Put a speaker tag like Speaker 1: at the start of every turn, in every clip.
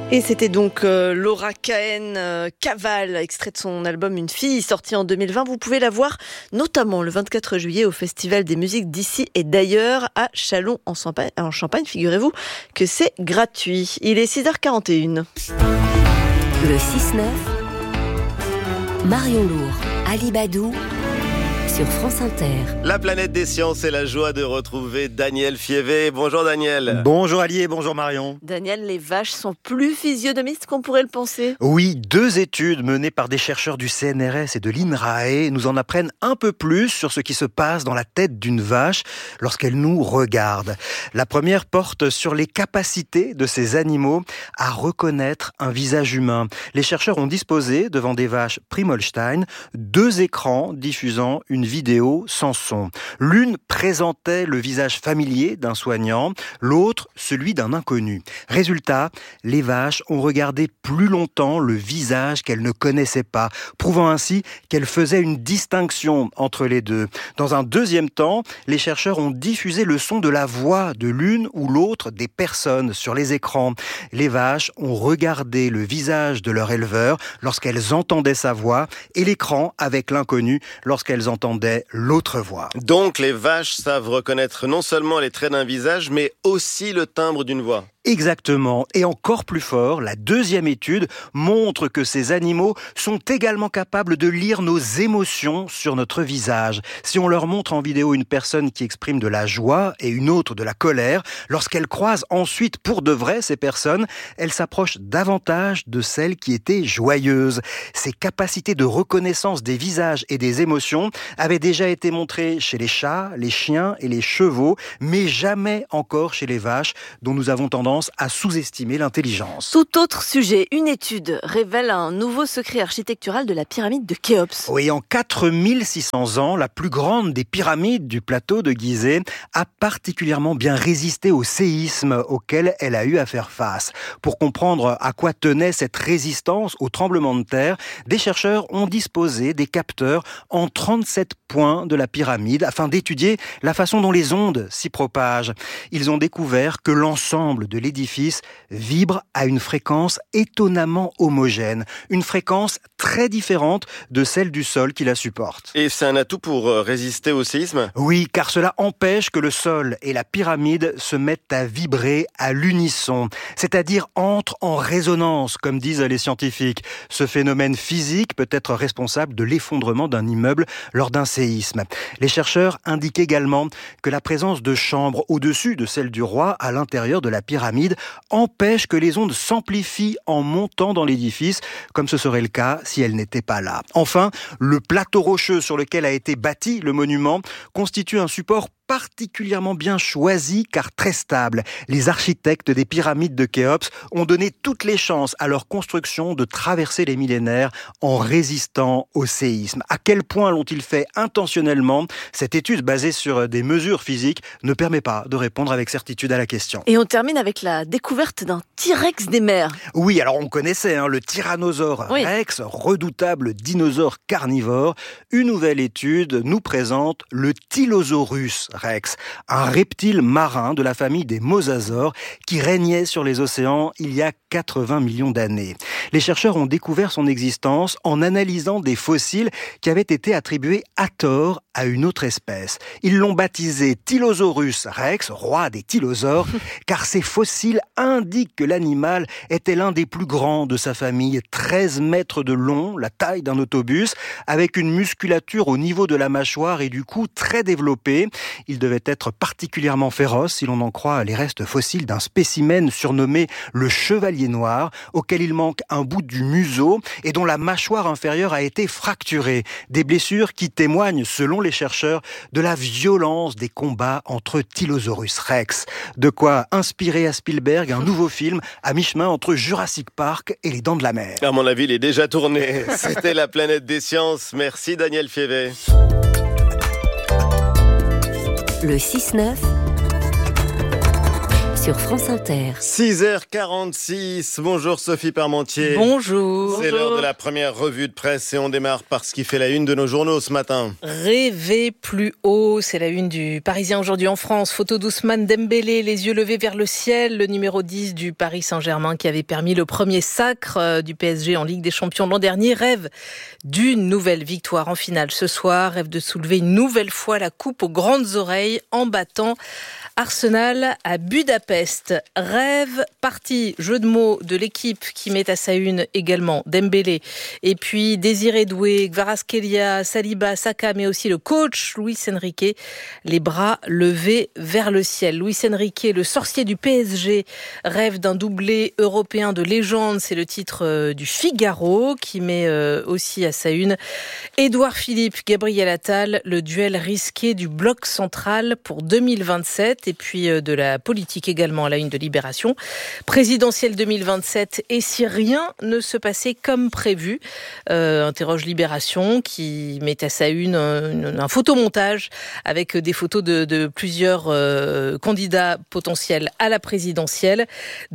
Speaker 1: Et c'était donc Laura Cahen, Cavale, extrait de son album Une fille, sorti en 2020. Vous pouvez la voir notamment le 24 juillet au Festival des musiques d'ici et d'ailleurs à Châlons en Champagne. Figurez-vous que c'est gratuit. Il est 6h41.
Speaker 2: Le 6-9, Marion Lourd, Ali Badou sur France Inter.
Speaker 3: La planète des sciences et la joie de retrouver Daniel Fievé. Bonjour Daniel.
Speaker 4: Bonjour Ali et bonjour Marion.
Speaker 1: Daniel, les vaches sont plus physionomistes qu'on pourrait le penser.
Speaker 4: Oui, 2 études menées par des chercheurs du CNRS et de l'INRAE nous en apprennent un peu plus sur ce qui se passe dans la tête d'une vache lorsqu'elle nous regarde. La première porte sur les capacités de ces animaux à reconnaître un visage humain. Les chercheurs ont disposé devant des vaches Primolstein 2 écrans diffusant une vidéo sans son. L'une présentait le visage familier d'un soignant, l'autre celui d'un inconnu. Résultat, les vaches ont regardé plus longtemps le visage qu'elles ne connaissaient pas, prouvant ainsi qu'elles faisaient une distinction entre les deux. Dans un deuxième temps, les chercheurs ont diffusé le son de la voix de l'une ou l'autre des personnes sur les écrans. Les vaches ont regardé le visage de leur éleveur lorsqu'elles entendaient sa voix et l'écran avec l'inconnu lorsqu'elles entendaient l'autre voix.
Speaker 3: Donc les vaches savent reconnaître non seulement les traits d'un visage, mais aussi le timbre d'une voix.
Speaker 4: Exactement. Et encore plus fort, la deuxième étude montre que ces animaux sont également capables de lire nos émotions sur notre visage. Si on leur montre en vidéo une personne qui exprime de la joie et une autre de la colère, lorsqu'elles croisent ensuite pour de vrai ces personnes, elles s'approchent davantage de celles qui étaient joyeuses. Ces capacités de reconnaissance des visages et des émotions avaient déjà été montrées chez les chats, les chiens et les chevaux, mais jamais encore chez les vaches, dont nous avons tendance à sous-estimer l'intelligence.
Speaker 1: Tout autre sujet, une étude révèle un nouveau secret architectural de la pyramide de Khéops.
Speaker 4: Oui, en 4600 ans, la plus grande des pyramides du plateau de Gizeh a particulièrement bien résisté au séisme auquel elle a eu à faire face. Pour comprendre à quoi tenait cette résistance au tremblement de terre, des chercheurs ont disposé des capteurs en 37 points de la pyramide afin d'étudier la façon dont les ondes s'y propagent. Ils ont découvert que l'ensemble de l'édifice vibre à une fréquence étonnamment homogène, une fréquence très différente de celle du sol qui la supporte.
Speaker 3: Et c'est un atout pour résister au séisme ?
Speaker 4: Oui, car cela empêche que le sol et la pyramide se mettent à vibrer à l'unisson, c'est-à-dire entrent en résonance, comme disent les scientifiques. Ce phénomène physique peut être responsable de l'effondrement d'un immeuble lors d'un séisme. Les chercheurs indiquent également que la présence de chambres au-dessus de celle du roi à l'intérieur de la pyramide empêche que les ondes s'amplifient en montant dans l'édifice, comme ce serait le cas si elles n'étaient pas là. Enfin, le plateau rocheux sur lequel a été bâti le monument constitue un support particulièrement bien choisi car très stable. Les architectes des pyramides de Khéops ont donné toutes les chances à leur construction de traverser les millénaires en résistant au séisme. À quel point l'ont-ils fait intentionnellement ? Cette étude basée sur des mesures physiques ne permet pas de répondre avec certitude à la question.
Speaker 1: Et on termine avec la découverte d'un T-Rex des mers.
Speaker 4: Oui, alors on connaissait le tyrannosaure Rex, redoutable dinosaure carnivore. Une nouvelle étude nous présente le Tylosaurus Rex, un reptile marin de la famille des mosasaures qui régnait sur les océans il y a 80 millions d'années. Les chercheurs ont découvert son existence en analysant des fossiles qui avaient été attribués à tort à une autre espèce. Ils l'ont baptisé Tylosaurus Rex, roi des tylosaures, car ces fossiles indiquent que l'animal était l'un des plus grands de sa famille, 13 mètres de long, la taille d'un autobus, avec une musculature au niveau de la mâchoire et du cou très développée. Il devait être particulièrement féroce si l'on en croit les restes fossiles d'un spécimen surnommé le chevalier noir, auquel il manque un bout du museau et dont la mâchoire inférieure a été fracturée. Des blessures qui témoignent, selon les chercheurs, de la violence des combats entre Tylosaurus Rex. De quoi inspirer à Spielberg un nouveau film à mi-chemin entre Jurassic Park et Les Dents de la Mer.
Speaker 3: À mon avis, il est déjà tourné. C'était la planète des sciences. Merci Daniel Fievé.
Speaker 2: Le 6-9 sur France Inter.
Speaker 3: 6h46, bonjour Sophie Parmentier.
Speaker 1: Bonjour.
Speaker 3: C'est l'heure de la première revue de presse et on démarre par ce qui fait la une de nos journaux ce matin.
Speaker 5: Rêver plus haut, c'est la une du Parisien aujourd'hui en France. Photo d'Ousmane Dembélé, les yeux levés vers le ciel, le numéro 10 du Paris Saint-Germain qui avait permis le premier sacre du PSG en Ligue des Champions l'an dernier. Rêve d'une nouvelle victoire en finale ce soir, rêve de soulever une nouvelle fois la coupe aux grandes oreilles en battant Arsenal à Budapest. Rêve parti, jeu de mots de l'équipe qui met à sa une également Dembélé. Et puis Désiré Doué, Kvaratskhelia, Saliba, Saka, mais aussi le coach Luis Enrique, les bras levés vers le ciel. Luis Enrique, le sorcier du PSG, rêve d'un doublé européen de légende. C'est le titre du Figaro qui met aussi à sa une Édouard Philippe, Gabriel Attal, le duel risqué du bloc central pour 2027. Et puis de la politique également à la une de Libération. Présidentielle 2027, et si rien ne se passait comme prévu, interroge Libération qui met à sa une un photomontage avec des photos de plusieurs candidats potentiels à la présidentielle.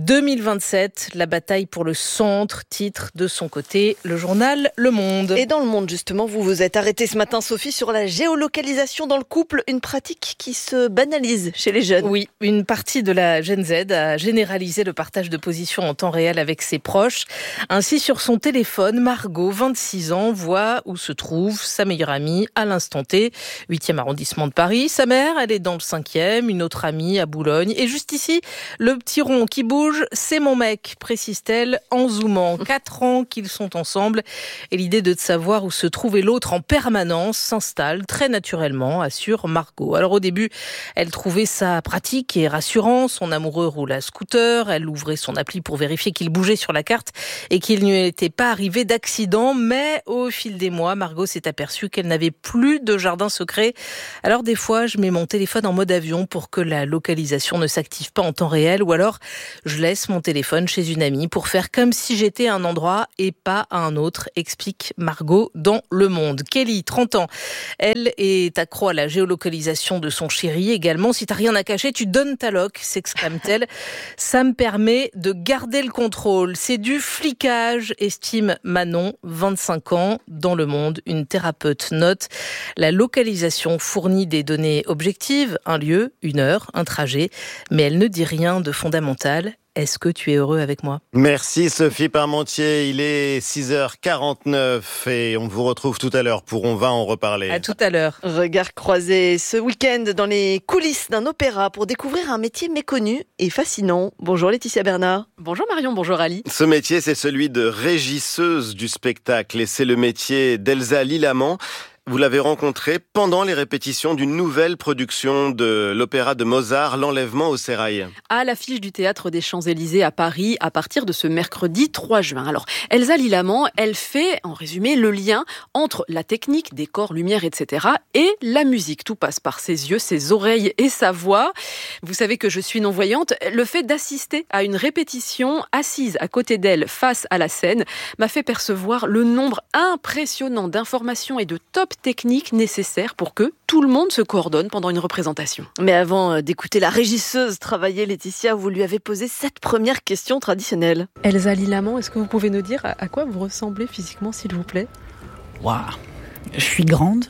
Speaker 5: 2027, la bataille pour le centre, titre de son côté le journal Le Monde.
Speaker 1: Et dans Le Monde, justement, vous vous êtes arrêtée ce matin, Sophie, sur la géolocalisation dans le couple, une pratique qui se banalise chez les jeunes.
Speaker 5: Oui, une partie de la Gen Z a généralisé le partage de position en temps réel avec ses proches. Ainsi, sur son téléphone, Margot, 26 ans, voit où se trouve sa meilleure amie à l'instant T, 8e arrondissement de Paris. Sa mère, elle est dans le 5e, une autre amie à Boulogne. Et juste ici, le petit rond qui bouge, c'est mon mec, précise-t-elle en zoomant. 4 ans qu'ils sont ensemble et l'idée de savoir où se trouvait l'autre en permanence s'installe très naturellement, assure Margot. Alors au début, elle trouvait ça pratique et rassurant. Son amoureux roule à scooter. Elle ouvrait son appli pour vérifier qu'il bougeait sur la carte et qu'il n'y était pas arrivé d'accident. Mais au fil des mois, Margot s'est aperçue qu'elle n'avait plus de jardin secret. Alors des fois, je mets mon téléphone en mode avion pour que la localisation ne s'active pas en temps réel, ou alors je laisse mon téléphone chez une amie pour faire comme si j'étais à un endroit et pas à un autre, explique Margot dans Le Monde. Kelly, 30 ans, elle est accro à la géolocalisation de son chéri également. Si t'as rien à cacher, tu donnes ta loc, s'exclame-t-elle. Ça me permet de garder le contrôle. C'est du flicage, estime Manon, 25 ans, dans Le Monde. Une thérapeute note: la localisation fournit des données objectives, un lieu, une heure, un trajet, mais elle ne dit rien de fondamental. Est-ce que tu es heureux avec moi ?
Speaker 3: Merci Sophie Parmentier, il est 6h49 et on vous retrouve tout à l'heure pour On va en reparler.
Speaker 5: À tout à l'heure.
Speaker 1: Regard croisé ce week-end dans les coulisses d'un opéra pour découvrir un métier méconnu et fascinant. Bonjour Laetitia Bernard.
Speaker 6: Bonjour Marion, bonjour Ali.
Speaker 3: Ce métier, c'est celui de régisseuse du spectacle et c'est le métier d'Elsa Lilamant. Vous l'avez rencontrée pendant les répétitions d'une nouvelle production de l'opéra de Mozart, L'Enlèvement au Sérail.
Speaker 6: À l'affiche du Théâtre des Champs-Élysées à Paris, à partir de ce mercredi 3 juin. Alors, Elsa Lilamant, elle fait, en résumé, le lien entre la technique, décor, lumière, etc. et la musique. Tout passe par ses yeux, ses oreilles et sa voix. Vous savez que je suis non-voyante. Le fait d'assister à une répétition assise à côté d'elle, face à la scène, m'a fait percevoir le nombre impressionnant d'informations et de top techniques nécessaires pour que tout le monde se coordonne pendant une représentation.
Speaker 1: Mais avant d'écouter la régisseuse travailler, Laetitia, vous lui avez posé cette première question traditionnelle.
Speaker 6: Elsa Lilamant, est-ce que vous pouvez nous dire à quoi vous ressemblez physiquement, s'il vous plaît ?
Speaker 7: Waouh, je suis grande,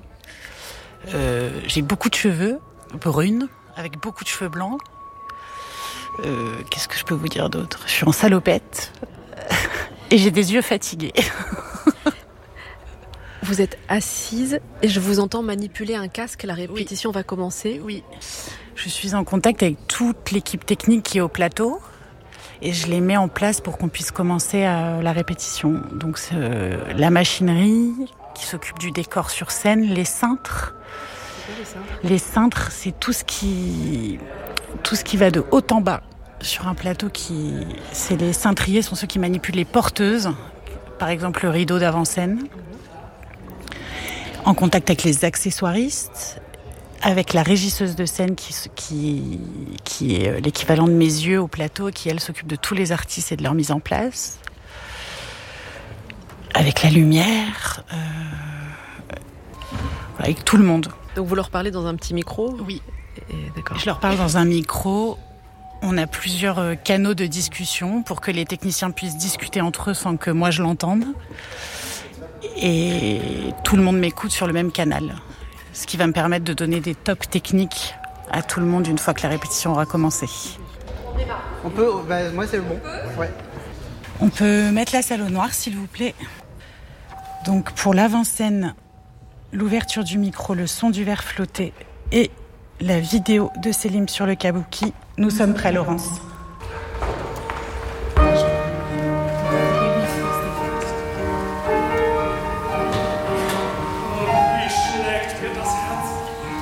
Speaker 7: j'ai beaucoup de cheveux brunes, avec beaucoup de cheveux blancs. Qu'est-ce que je peux vous dire d'autre ? Je suis en salopette et j'ai des yeux fatigués.
Speaker 6: Vous êtes assise et je vous entends manipuler un casque. La répétition va commencer.
Speaker 7: Oui, je suis en contact avec toute l'équipe technique qui est au plateau et je les mets en place pour qu'on puisse commencer la répétition. Donc la machinerie qui s'occupe du décor sur scène, les cintres. Les cintres, c'est tout ce qui va de haut en bas sur un plateau. C'est les cintriers, sont ceux qui manipulent les porteuses, par exemple le rideau d'avant-scène. En contact avec les accessoiristes, avec la régisseuse de scène qui est l'équivalent de mes yeux au plateau, qui elle s'occupe de tous les artistes et de leur mise en place, avec la lumière, avec tout le monde.
Speaker 6: Donc vous leur parlez dans un petit micro ?
Speaker 7: Oui.
Speaker 6: D'accord.
Speaker 7: Je leur parle dans un micro. On a plusieurs canaux de discussion pour que les techniciens puissent discuter entre eux sans que moi je l'entende. Et tout le monde m'écoute sur le même canal. Ce qui va me permettre de donner des tops techniques à tout le monde une fois que la répétition aura commencé.
Speaker 8: On peut, moi c'est bon. Ouais.
Speaker 7: On peut mettre la salle au noir, s'il vous plaît. Donc pour l'avant-scène, l'ouverture du micro, le son du verre flotté et la vidéo de Selim sur le kabuki. Nous sommes prêts, Laurence.